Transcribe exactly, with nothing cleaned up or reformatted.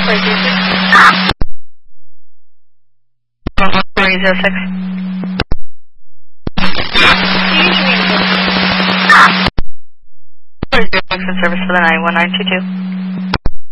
three zero six. Service for the nine one nine two two.